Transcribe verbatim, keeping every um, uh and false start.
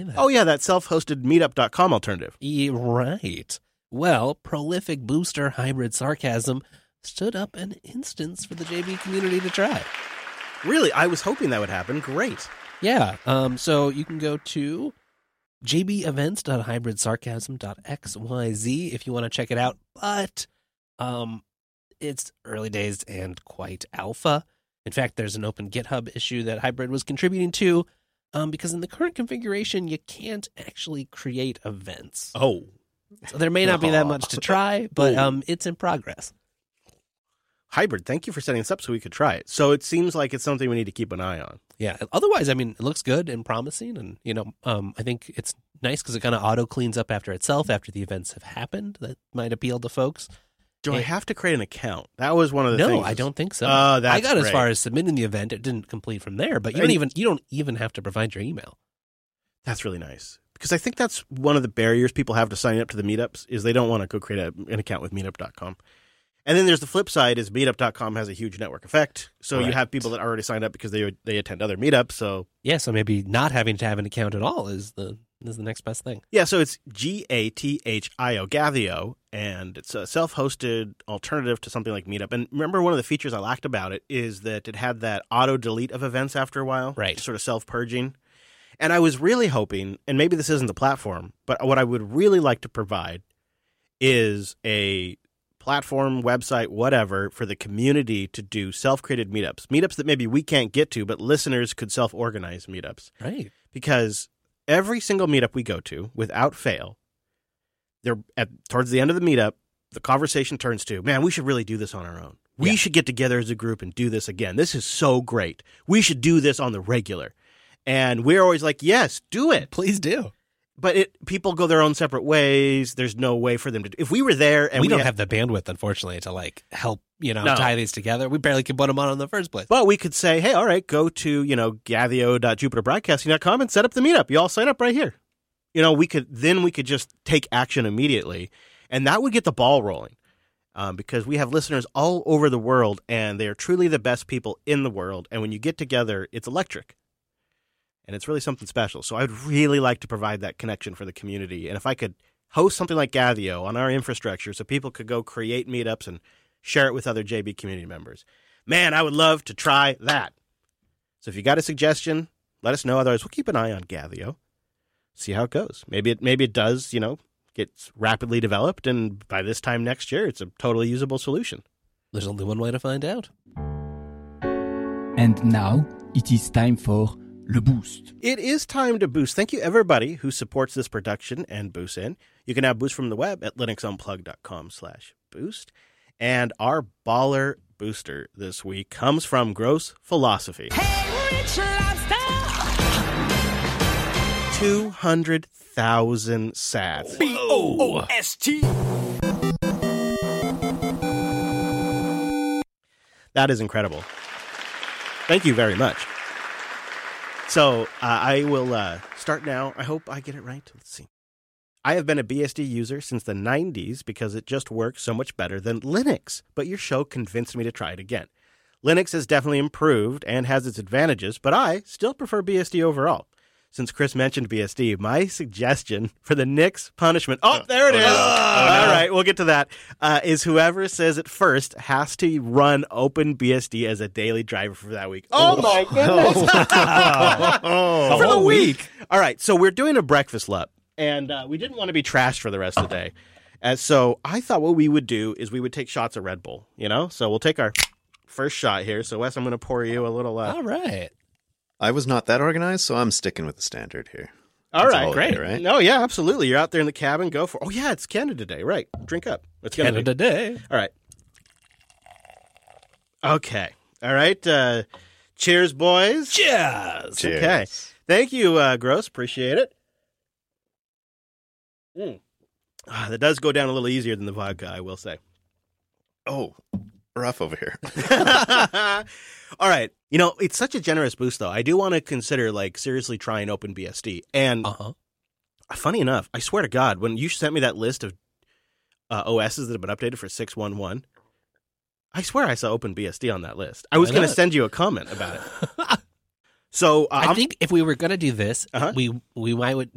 that? Oh, yeah, that self-hosted meetup dot com alternative. Yeah, right. Well, prolific booster Hybrid Sarcasm stood up an instance for the J B community to try. Really? I was hoping that would happen. Great. Yeah. Um. So you can go to j b events dot hybrid sarcasm dot x y z if you want to check it out. But um, it's early days and quite alpha. In fact, there's an open GitHub issue that Hybrid was contributing to, um, because in the current configuration, you can't actually create events. Oh. So there may not be that much to try, but um, it's in progress. Hybrid, thank you for setting this up so we could try it. So it seems like it's something we need to keep an eye on. Yeah. Otherwise, I mean, it looks good and promising, and you know, um, I think it's nice because it kind of auto cleans up after itself after the events have happened. That might appeal to folks. Do I have to create an account? That was one of the no, things. No, I don't think so. Oh, that's I got great. as far as submitting the event. It didn't complete from there, but you don't And- even you don't even have to provide your email. That's really nice. Because I think that's one of the barriers people have to sign up to the meetups is they don't want to go create a, an account with meetup dot com. And then there's the flip side is meetup dot com has a huge network effect. So you Correct. have people that already signed up because they they attend other meetups. So Yeah, so maybe not having to have an account at all is the is the next best thing. yeah, so it's G A T H I O, Gathio, and it's a self-hosted alternative to something like Meetup. And remember, one of the features I liked about it is that it had that auto-delete of events after a while, Right. sort of self-purging. And I was really hoping, and maybe this isn't the platform, but what I would really like to provide is a platform, website, whatever, for the community to do self-created meetups. Meetups that maybe we can't get to, but listeners could self-organize meetups. Right. Because every single meetup we go to, without fail, they're at towards the end of the meetup, the conversation turns to, man, we should really do this on our own. We Yeah. should get together as a group and do this again. This is so great. We should do this on the regular. And we're always like, yes, do it. Please do. But it people go their own separate ways. There's no way for them to do. If we were there and we, we, don't had- have the bandwidth, unfortunately, to like help, you know, No. tie these together. We barely could put them on in the first place. But we could say, hey, all right, go to, you know, gathio dot jupiter broadcasting dot com and set up the meetup. You all sign up right here. You know, we could then we could just take action immediately, and that would get the ball rolling, um, because we have listeners all over the world, and they are truly the best people in the world. And when you get together, it's electric, and it's really something special. So I'd really like to provide that connection for the community, and if I could host something like Gathio on our infrastructure, so people could go create meetups and share it with other J B community members. Man, I would love to try that. So if you got a suggestion, let us know. Otherwise, we'll keep an eye on Gathio, see how it goes. Maybe it maybe it does, you know, gets rapidly developed, and by this time next year, it's a totally usable solution. There's only one way to find out. And now it is time for Le Boost. It is time to boost. Thank you, everybody who supports this production and boosts in. You can now boost from the web at linux unplugged dot com slash boost. And our baller booster this week comes from Gross Philosophy. Hey, rich lobster! two hundred thousand sats. B O O S T. That is incredible. Thank you very much. So uh, I will uh, start now. I hope I get it right. Let's see. I have been a B S D user since the nineties because it just works so much better than Linux, but your show convinced me to try it again. Linux has definitely improved and has its advantages, but I still prefer B S D overall. Since Chris mentioned B S D, my suggestion for the Nix punishment, oh, there it is. All right, we'll get to that, uh, is whoever says it first has to run OpenBSD as a daily driver for that week. Oh, my goodness. For the week. All right, so we're doing a breakfast lap, and uh, we didn't want to be trashed for the rest of the day. And so I thought what we would do is we would take shots of Red Bull, you know? So we'll take our first shot here. So, Wes, I'm going to pour you a little... Uh, All right. I was not that organized, so I'm sticking with the standard here. All It's right, all great. day, right? No, yeah, absolutely. You're out there in the cabin. Go for. Oh, yeah, it's Canada Day, right? Drink up. It's gonna Canada be. Day. All right. Okay. All right. Uh, cheers, boys. Cheers. Cheers. Okay. Thank you, uh, Gross. Appreciate it. Mm. Ah, that does go down a little easier than the vodka, I will say. Oh, rough over here. All right. You know, it's such a generous boost, though. I do want to consider, like, seriously trying OpenBSD. And Uh-huh. funny enough, I swear to God, when you sent me that list of uh, O Ss that have been updated for six one one, I swear I saw OpenBSD on that list. I was Why going to not? send you a comment about it. So uh, I I'm- think if we were going to do this, Uh-huh. we we might would